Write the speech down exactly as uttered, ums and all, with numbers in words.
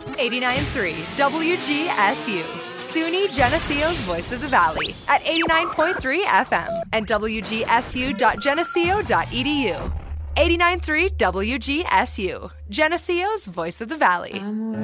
eighty-nine point three W G S U, SUNY Geneseo's Voice of the Valley at eighty-nine point three F M and W G S U dot geneseo dot e d u. eighty-nine point three W G S U, Geneseo's Voice of the Valley.